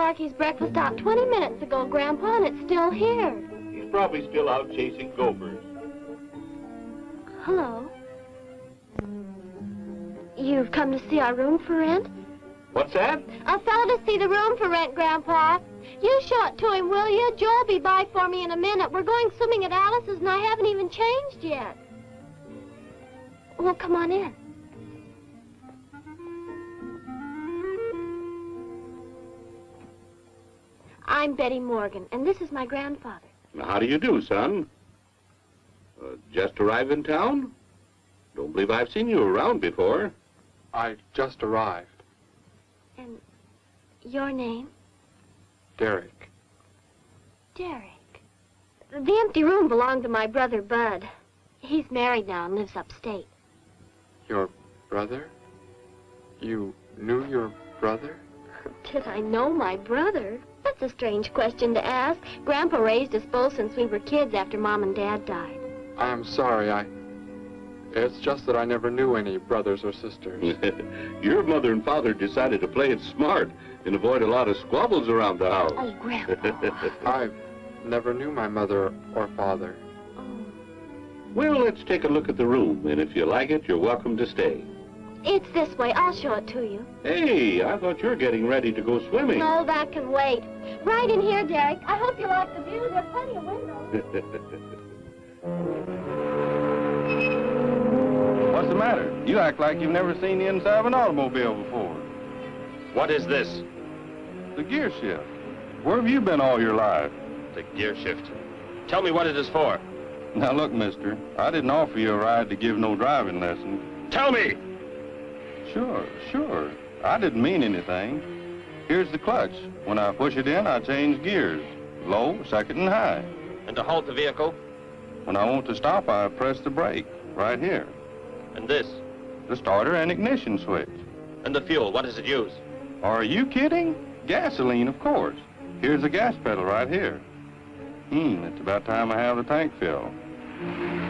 Clarky's breakfast out 20 minutes ago, Grandpa, and it's still here. He's probably still out chasing gophers. Hello. You've come to see our room for rent? What's that? A fellow to see the room for rent, Grandpa. You show it to him, will you? Joe'll be by for me in a minute. We're going swimming at Alice's, and I haven't even changed yet. Well, come on in. I'm Betty Morgan, and this is my grandfather. How do you do, son? Just arrived in town? Don't believe I've seen you around before. I just arrived. And your name? Derek. Derek. The empty room belonged to my brother, Bud. He's married now and lives upstate. Your brother? You knew your brother? Did I know my brother? That's a strange question to ask. Grandpa raised us both since we were kids after Mom and Dad died. I'm sorry, It's just that I never knew any brothers or sisters. Your mother and father decided to play it smart and avoid a lot of squabbles around the house. Oh, Grandpa. I never knew my mother or father. Oh. Well, let's take a look at the room, and if you like it, you're welcome to stay. It's this way. I'll show it to you. Hey, I thought you were getting ready to go swimming. No, that can wait. Right in here, Derek. I hope you like the view. There are plenty of windows. What's the matter? You act like you've never seen the inside of an automobile before. What is this? The gear shift. Where have you been all your life? The gear shift. Tell me what it is for. Now look, mister, I didn't offer you a ride to give no driving lessons. Tell me! Sure. I didn't mean anything. Here's the clutch. When I push it in, I change gears. Low, second, and high. And to halt the vehicle? When I want to stop, I press the brake, right here. And this? The starter and ignition switch. And the fuel, what does it use? Are you kidding? Gasoline, of course. Here's the gas pedal right here. It's about time I have the tank filled.